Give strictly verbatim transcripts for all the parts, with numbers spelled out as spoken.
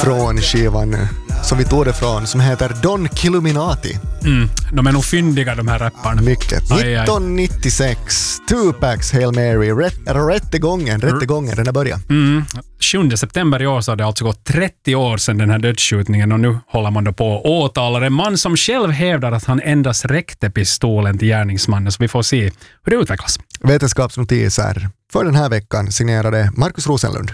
från skivan som vi tog det från, som heter Don Killuminati. Mm, de är nog fyndiga de här rapparna. Mycket. nittonhundranittiosex, Tupacs Hail Mary, rätt, rättegången, rättegången, den har börjat. Mm, sjunde september i år så har det alltså gått trettio år sedan den här dödsskjutningen och nu håller man då på att åtala en man som själv hävdar att han endast räckte pistolen till gärningsmannen, så vi får se hur det utvecklas. Vetenskapsnotiser för den här veckan signerade Markus Rosenlund.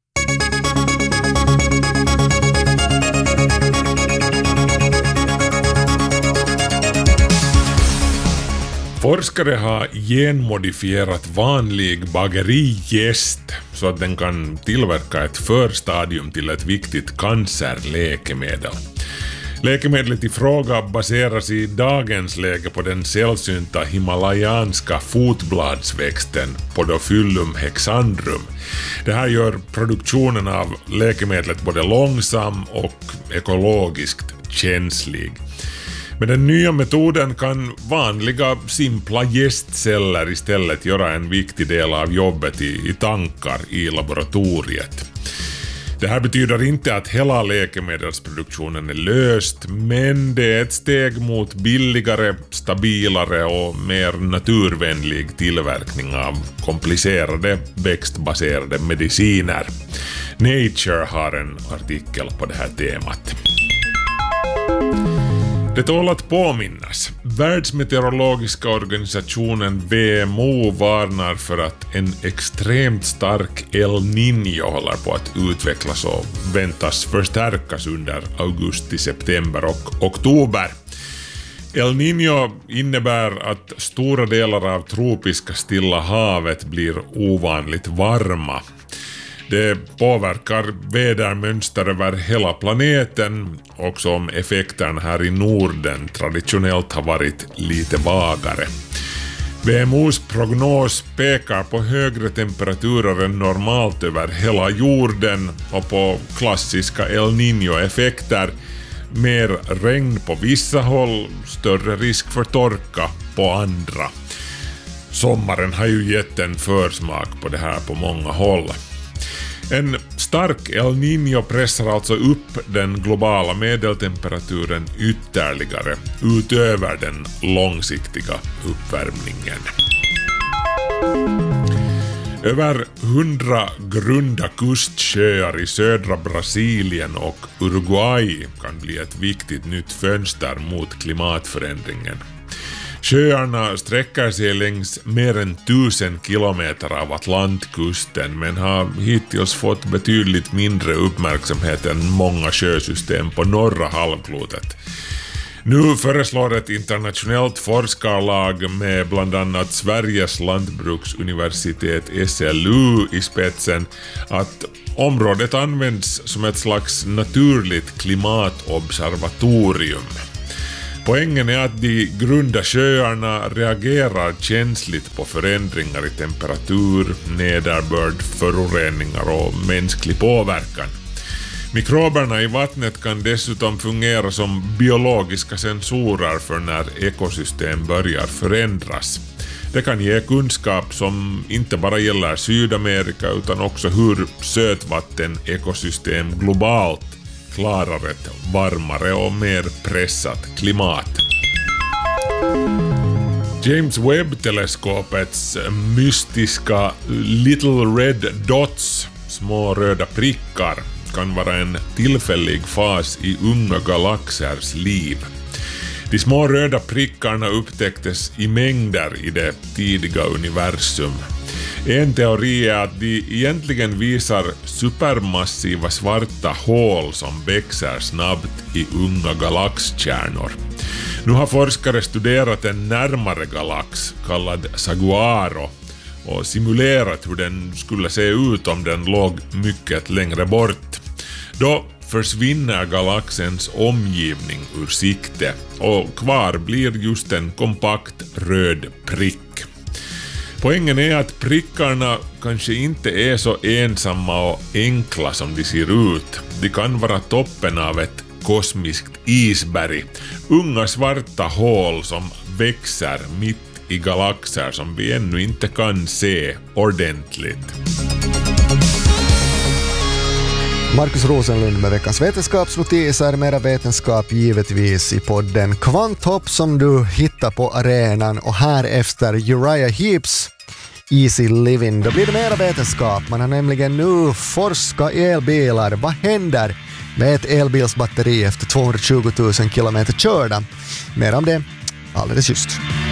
Forskare har genmodifierat vanlig bagerijäst så att den kan tillverka ett förstadium till ett viktigt cancerläkemedel. Läkemedlet i fråga baseras i dagens läge på den sällsynta himalayanska fotbladsväxten Podophyllum hexandrum. Det här gör produktionen av läkemedlet både långsam och ekologiskt känslig. Med den nya metoden kan vanliga simpla jästceller istället göra en viktig del av jobbet i, i tankar i laboratoriet. Det här betyder inte att hela läkemedelsproduktionen är löst, men det är ett steg mot billigare, stabilare och mer naturvänlig tillverkning av komplicerade växtbaserade mediciner. Nature har en artikel på det här temat. Det tål att påminnas. Världsmeteorologiska organisationen W M O varnar för att en extremt stark El Niño håller på att utvecklas och väntas förstärkas under augusti, september och oktober. El Niño innebär att stora delar av tropiska Stilla havet blir ovanligt varma. Det påverkar vädermönster över hela planeten, också om effekten här i Norden traditionellt har varit lite vagare. W M O:s prognos pekar på högre temperaturer än normalt över hela jorden och på klassiska El Niño-effekter, mer regn på vissa håll, större risk för torka på andra. Sommaren har ju gett en försmak på det här på många håll. En stark El Niño pressar alltså upp den globala medeltemperaturen ytterligare utöver den långsiktiga uppvärmningen. Över hundra grunda kustsjöar i södra Brasilien och Uruguay kan bli ett viktigt nytt fönster mot klimatförändringen. Sjöarna sträcker sig längs mer än tusen kilometer av Atlantkusten men har hittills fått betydligt mindre uppmärksamhet än många sjösystem på norra halvklotet. Nu föreslår ett internationellt forskarlag med bland annat Sveriges lantbruksuniversitet S L U i spetsen att området används som ett slags naturligt klimatobservatorium. Poängen är att de grunda sjöarna reagerar känsligt på förändringar i temperatur, nederbörd, föroreningar och mänsklig påverkan. Mikroberna i vattnet kan dessutom fungera som biologiska sensorer för när ekosystem börjar förändras. Det kan ge kunskap som inte bara gäller Sydamerika utan också hur sötvatten-ekosystem globalt klarar ett varmare och mer pressat klimat. James Webb-teleskopets mystiska Little Red Dots, små röda prickar, kan vara en tillfällig fas i unga galaxers liv. De små röda prickarna upptäcktes i mängder i det tidiga universum. En teori är att de egentligen visar supermassiva svarta hål som växer snabbt i unga galaxkärnor. Nu har forskare studerat en närmare galax kallad Saguaro och simulerat hur den skulle se ut om den låg mycket längre bort. Då försvinner galaxens omgivning ur sikte och kvar blir just en kompakt röd prick. Poängen är att prickarna kanske inte är så ensamma och enkla som de ser ut. De kan vara toppen av ett kosmiskt isberg. Unga svarta hål som växer mitt i galaxer som vi ännu inte kan se ordentligt. Markus Rosenlund med veckans vetenskapsnotiser. Mera vetenskap givetvis i podden Kvanthopp som du hittar på arenan. Och här efter Uriah Heeps Easy Living, då blir det mera vetenskap. Man har nämligen nu forskat elbilar. Vad händer med ett elbilsbatteri efter tvåhundratjugo tusen kilometer körda? Mer om det alldeles just.